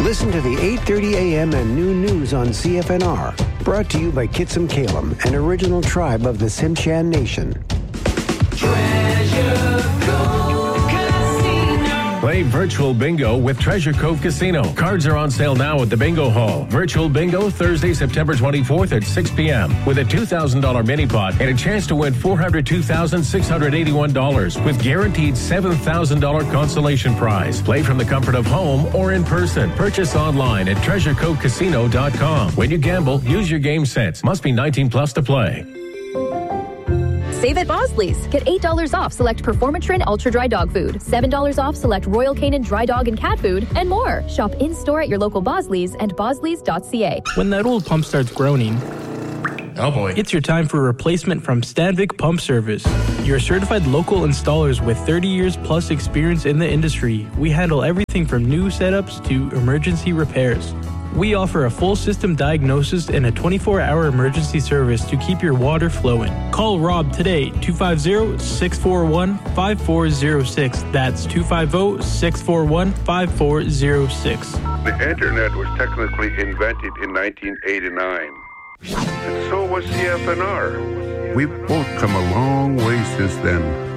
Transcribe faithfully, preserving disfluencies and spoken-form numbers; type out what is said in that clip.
Listen to the eight thirty a.m. and noon news on C F N R. Brought to you by Kitsum Kalem, an original tribe of the Tsimshian Nation. Treasure Cove Casino. Play Virtual Bingo with Treasure Cove Casino. Cards are on sale now at the Bingo Hall. Virtual Bingo Thursday, September twenty-fourth at six p.m. with a two thousand dollars mini pot and a chance to win four hundred two thousand six hundred eighty-one dollars with guaranteed seven thousand dollars consolation prize. Play from the comfort of home or in person. Purchase online at treasure cove casino dot com. When you gamble, use your game sense. Must be nineteen plus to play. Save at Bosley's. Get eight dollars off select Performatrin Ultra Dry Dog Food, seven dollars off select Royal Canin Dry Dog and Cat Food, and more. Shop in-store at your local Bosley's and bosleys dot c a. When that old pump starts groaning, oh boy, it's your time for a replacement from Stanvik Pump Service. Your certified local installers with thirty years plus experience in the industry. We handle everything from new setups to emergency repairs. We offer a full system diagnosis and a twenty-four hour emergency service to keep your water flowing. Call Rob today, two five zero, six four one, five four zero six. That's two five zero, six four one, five four zero six. The internet was technically invented in nineteen eighty-nine. And so was C F N R. We've both come a long way since then.